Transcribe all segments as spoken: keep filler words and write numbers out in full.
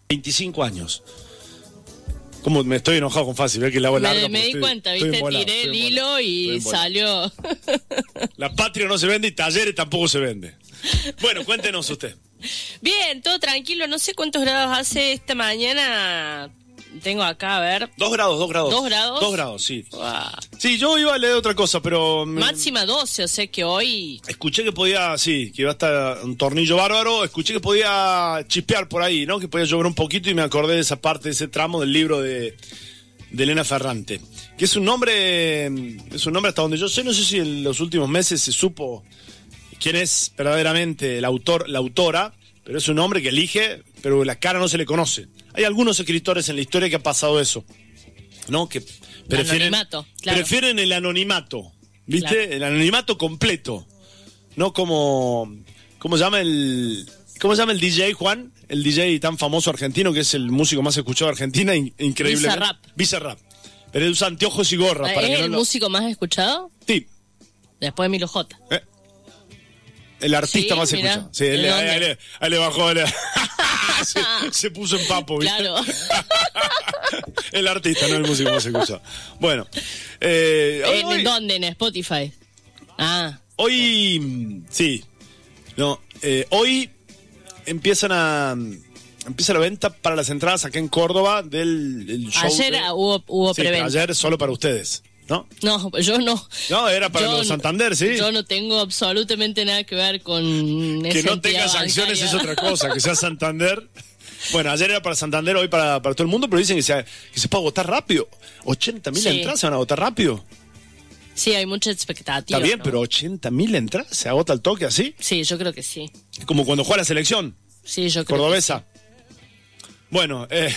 veinticinco años. Como me estoy enojado con Fácil, ve que la hago larga. Me, me di estoy, cuenta, estoy viste, embolado, tiré el estoy hilo y salió. La Patria no se vende y Talleres tampoco se vende. Bueno, cuéntenos usted. Bien, todo tranquilo. No sé cuántos grados hace esta mañana. Tengo acá, a ver. Dos grados, dos grados. ¿Dos grados? Dos grados, sí. Wow. Sí, yo iba a leer otra cosa, pero... Máxima doce, o sea que hoy... Escuché que podía, sí, que iba a estar un tornillo bárbaro. Escuché que podía chispear por ahí, ¿no? Que podía llover un poquito y me acordé de esa parte, de ese tramo del libro de, de Elena Ferrante. Que es un nombre, es un nombre hasta donde yo sé, no sé si en los últimos meses se supo quién es verdaderamente el autor, la autora, pero es un nombre que elige, pero la cara no se le conoce. Hay algunos escritores en la historia que ha pasado eso, ¿no? Que prefieren, anonimato, claro. prefieren el anonimato, ¿viste? Claro. El anonimato completo, no como, ¿cómo se llama el, cómo se llama el D J, Juan? El D J tan famoso argentino, que es el músico más escuchado de Argentina, in, increíble. Bizarrap. Bizarrap. Pero él usa anteojos y gorra. Para ¿Es que no el lo... músico más escuchado? Sí. Después de Milo J. ¿Eh? El artista Sí, más mirá. escuchado. Sí, él, ahí, ahí, le, ahí le bajó. Le... se, se puso en papo, ¿viste? Claro. El artista, no el músico más escuchado. Bueno. Eh, hoy, ¿En hoy, dónde? ¿En Spotify? Ah. Hoy, sí. No, eh, hoy empiezan a... Empieza la venta para las entradas acá en Córdoba del el show. Ayer de... hubo, hubo sí, preventa. Ayer solo para ustedes, ¿no? No, yo no. No, era para Yo los Santander, sí. Yo no tengo absolutamente nada que ver con que esa no tengas entidad acciones bancaria. es otra cosa, que sea Santander. Bueno, ayer era para Santander, hoy para, para todo el mundo, pero dicen que se, que se puede agotar rápido. ochenta mil Sí. entradas se van a agotar rápido. Sí, hay mucha expectativa. Está bien, ¿no? pero ochenta mil entradas se agota el toque así. Sí, yo creo que sí. Como cuando juega la selección Sí, yo creo cordobesa. que Bueno, eh,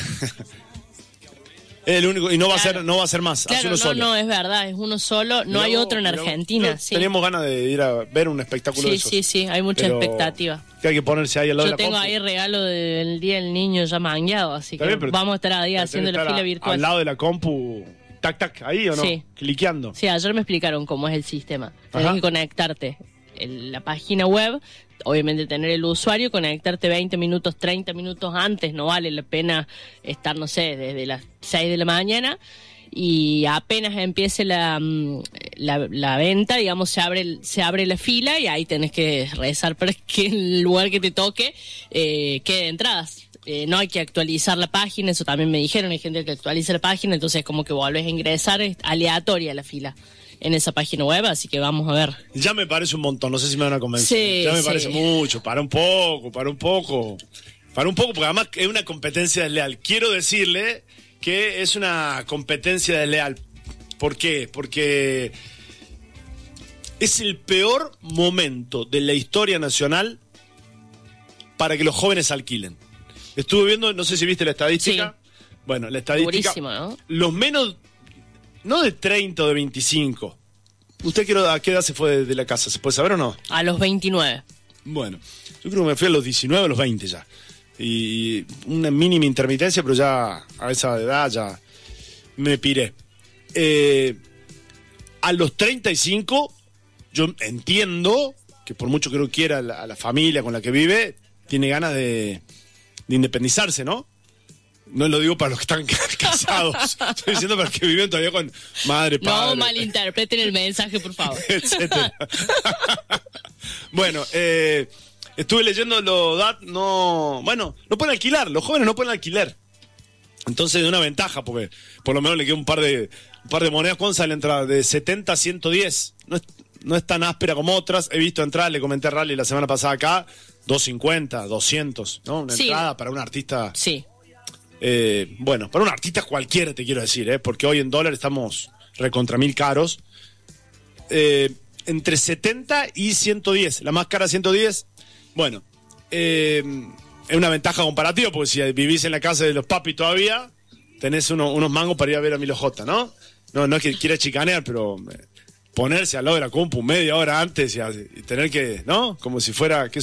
es el único, y no va a ser, no va a ser más, sí. Claro, hace uno no, solo. no, es verdad, es uno solo. No Mirá hay vos, otro en mirá vos. Argentina. No, Sí. Teníamos ganas de ir a ver un espectáculo de Sí, esos. sí, sí, hay mucha Pero expectativa. que hay que ponerse ahí al lado Yo de la tengo compu. ahí regalo del Día del Niño ya mangueado, así Está que bien, pero vamos a estar ahí Tenés haciendo que la estar fila a- virtual. Al lado de la compu, tac, tac, ahí o no, Sí. cliqueando. Sí, ayer me explicaron cómo es el sistema. Tenés Ajá. que conectarte en la página web, obviamente tener el usuario, conectarte veinte minutos, treinta minutos antes, no vale la pena estar, no sé, desde las seis de la mañana, y apenas empiece la, mm, la, la venta, digamos, se abre el- se abre la fila y ahí tenés que rezar para que el lugar que te toque eh, quede entradas. Eh, no hay que actualizar la página, eso también me dijeron, hay gente que actualiza la página, entonces como que volvés a ingresar, es aleatoria la fila en esa página web, así que vamos a ver. Ya me parece un montón, no sé si me van a convencer. Sí, ya me sí. parece mucho, para un poco, para un poco. Para un poco, porque además es una competencia desleal. Quiero decirle que es una competencia desleal. ¿Por qué? Porque es el peor momento de la historia nacional para que los jóvenes alquilen. Estuve viendo, no sé si viste la estadística. Bueno, la estadística. Durísimo, ¿no? Los menos, no de treinta o de veinticinco. ¿Usted qué- a qué edad se fue de, de la casa? ¿Se puede saber o no? A los veintinueve. Bueno, yo creo que me fui a los diecinueve, a los veinte ya. Y una mínima intermitencia, pero ya a esa edad ya me piré. Eh, a los treinta y cinco, yo entiendo que por mucho que uno quiera a la, a la familia con la que vive, tiene ganas de, de independizarse, ¿no? No lo digo para los que están casados, estoy diciendo para los que viven todavía con madre, padre. No malinterpreten el mensaje, por favor. etcétera. Bueno, eh, estuve leyendo los datos, no, bueno, no pueden alquilar, los jóvenes no pueden alquilar. Entonces, de una ventaja, porque por lo menos le queda un par de un par de monedas. ¿Cuánto sale la entrada? De setenta a ciento diez. No es, no es tan áspera como otras. He visto entradas, le comenté a Rally la semana pasada acá, doscientos cincuenta, doscientos, ¿no? Una Sí. entrada para un artista. Sí. Eh, bueno, para un artista cualquiera, te quiero decir, ¿eh? Porque hoy en dólar estamos recontra mil caros. Eh, entre setenta y ciento diez. La más cara ciento diez. Bueno, eh, es una ventaja comparativa, porque si vivís en la casa de los papis todavía, tenés uno, unos mangos para ir a ver a Milo J, ¿no? No, no es que quiera chicanear, pero eh, ponerse al lado de la compu media hora antes y, y tener que, ¿no? Como si fuera, qué